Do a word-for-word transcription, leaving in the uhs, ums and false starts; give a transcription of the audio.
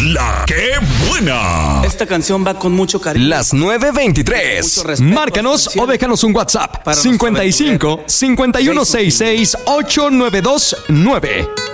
La que buena. Esta canción va con mucho cariño. Las nueve veintitrés. Márcanos o déjanos un WhatsApp. cincuenta y cinco, cincuenta y uno sesenta y seis, ocho nueve dos nueve.